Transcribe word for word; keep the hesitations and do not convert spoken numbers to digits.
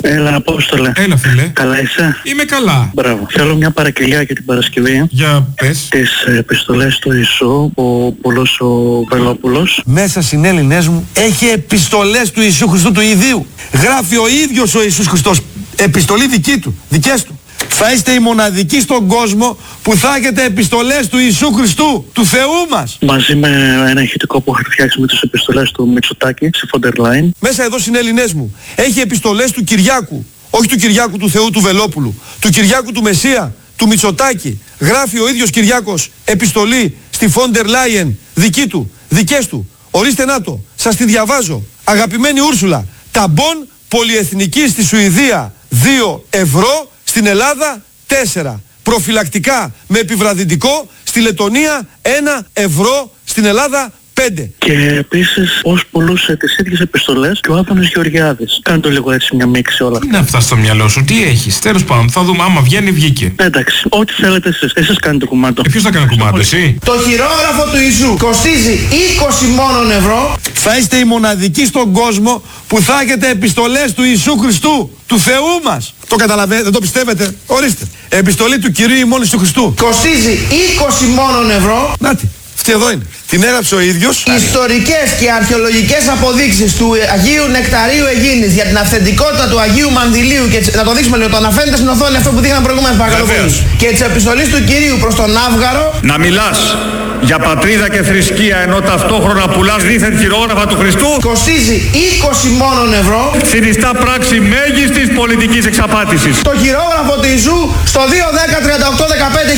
Έλα, Απόστολε. Έλα, φίλε. Καλά είσαι? Είμαι καλά. Μπράβο. Θέλω μια παραγγελιά για την Παρασκευή. Για πες. Τις επιστολές του Ιησού, ο Πουλός ο Βελόπουλος. Μέσα συνέλληνές μου έχει επιστολές του Ιησού Χριστού του Ιδίου. Γράφει ο ίδιος ο Ιησούς Χριστός. Επιστολή δική του, δικές του. Θα είστε οι μοναδικοί στον κόσμο που θα έχετε επιστολές του Ιησού Χριστού, του Θεού μας. Μαζί με ένα ηχητικό που είχα φτιάξει με τις επιστολές του Μητσοτάκη σε Φόντερ Λάιν. Μέσα εδώ συνέλληνές μου έχει επιστολές του Κυριάκου. Όχι του Κυριάκου του Θεού του Βελόπουλου. Του Κυριάκου του Μεσσία, του Μητσοτάκη. Γράφει ο ίδιος Κυριάκος επιστολή στη Φόντερ Λάιεν, δική του, δικές του. Ορίστε να το, σας τη διαβάζω. Αγαπημένη Ούρσουλα, ταμπον πολυεθνική στη Σουηδία δύο ευρώ, στην Ελλάδα τέσσερα. Προφυλακτικά με επιβραδυτικό στη Λετωνία ένα ευρώ, στην Ελλάδα πέντε. Και επίσης ως πουλούσε τις ίδιες επιστολές και ο Άδωνης Γεωργιάδης. Κάνε το λίγο έτσι μια μίξη όλα. Τι είναι αυτά στο μυαλό σου, τι έχεις? Τέλος πάντων, θα δούμε άμα βγαίνει, βγήκε. Εντάξει, ό,τι θέλετε εσείς. Εσείς κάνετε κουμάντο. Και ποιος θα κάνει κουμάντο, εσύ? Το χειρόγραφο του Ιησού κοστίζει είκοσι μόνον ευρώ. Θα είστε οι μοναδικοί στον κόσμο που θα έχετε επιστολές του Ιησού Χριστού, του Θεού μας. Το καταλαβαίνετε, δεν το πιστεύετε? Ορίστε. Επιστολή του Κυρίου ημών Ιησού Χριστού. Κοστίζει είκοσι μόνον ευρώ. Νάτι, αυτή εδώ είναι. Την έγραψε ο ίδιος. Ιστορικές και αρχαιολογικές αποδείξεις του Αγίου Νεκταρίου Αιγίνης για την αυθεντικότητα του Αγίου Μανδυλίου και να το δείξουμε λίγο, το αναφέρεται στην οθόνη αυτό που δείχναμε προηγουμένως, παρακαλώ πολύ. Και της επιστολής του Κυρίου προς τον Άβγαρο. Να μιλάς για πατρίδα και θρησκεία ενώ ταυτόχρονα πουλάς δίθεν χειρόγραφα του Χριστού. Κοστίζει είκοσι μόνον ευρώ. Συνιστά πράξη μέγιστης πολιτικής εξαπάτησης. Το χειρόγραφο του Ιησού στο δύο δέκα τριάντα οκτώ δεκαπέντε